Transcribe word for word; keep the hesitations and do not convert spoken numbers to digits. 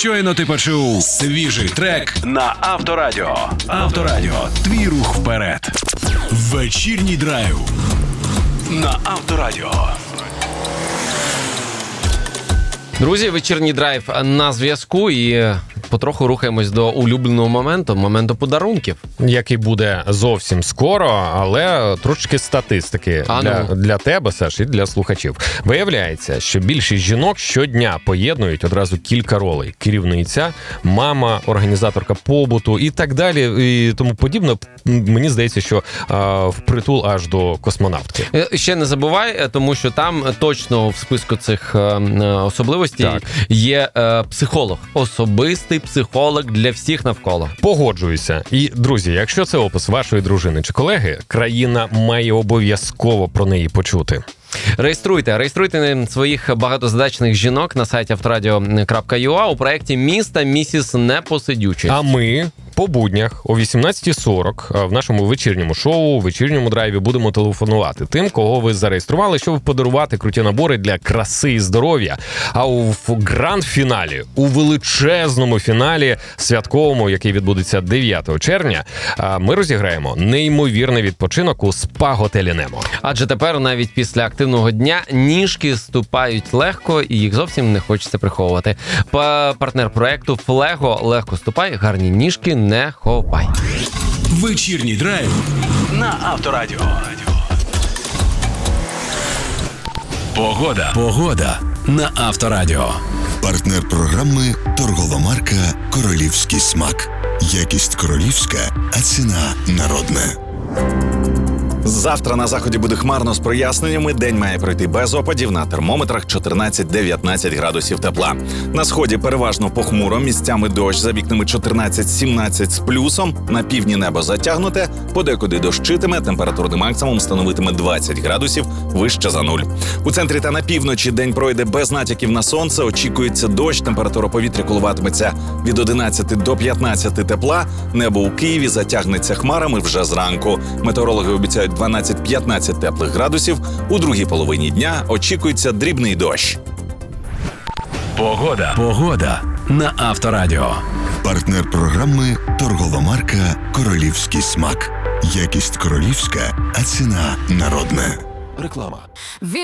Щойно ти почув свіжий трек на Авторадіо. Авторадіо. Твій рух вперед. Вечірній драйв на Авторадіо. Друзі, вечірній драйв на зв'язку і потроху рухаємось до улюбленого моменту, моменту подарунків. Який буде зовсім скоро, але трошки статистики А, для, ну. для тебе, Саш, і для слухачів. Виявляється, що більшість жінок щодня поєднують одразу кілька ролей. Керівниця, мама, організаторка побуту і так далі, і тому подібне. Мені здається, що а, впритул аж до космонавтки. Ще не забувай, тому що там точно в списку цих е, особливостей Так. є е, психолог. Особистий психолог для всіх навколо. Погоджуюся. І, друзі, якщо це опис вашої дружини чи колеги, країна має обов'язково про неї почути. Реєструйте, реєструйте своїх багатозадачних жінок на сайті авторадіо крапка ю а у проєкті «Міста місіс Непосидючий». А ми по буднях о вісімнадцятій сорок в нашому вечірньому шоу, вечірньому драйві будемо телефонувати тим, кого ви зареєстрували, щоб подарувати круті набори для краси і здоров'я. А у гранд-фіналі, у величезному фіналі святковому, який відбудеться дев'ятого червня, ми розіграємо неймовірний відпочинок у спа-готелі «Немо». Адже тепер навіть після активного дня ніжки ступають легко і їх зовсім не хочеться приховувати. Партнер проекту «Флего» легко ступай, гарні ніжки не ховай. Вечірній драйв на Авторадіо. Погода. Погода на Авторадіо. Партнер програми – торгова марка «Королівський смак». Якість королівська, а ціна народна. Завтра на заході буде хмарно з проясненнями. День має пройти без опадів. На термометрах чотирнадцять-дев'ятнадцять градусів тепла. На сході переважно похмуро, місцями дощ, за вікнами чотирнадцять-сімнадцять з плюсом. На півдні небо затягнуте, подекуди дощитиме, температурний максимум становитиме двадцять градусів, вище за нуль. У центрі та на півночі день пройде без натяків на сонце, очікується дощ, температура повітря коливатиметься від одинадцяти до п'ятнадцяти тепла. Небо у Києві затягнеться хмарами вже зранку. Метеорологи обіцяють дванадцять-п'ятнадцять теплих градусів. У другій половині дня очікується дрібний дощ. Погода. Погода на Авторадіо. Партнер програми – торгова марка «Королівський смак». Якість королівська, а ціна народна. Реклама. Він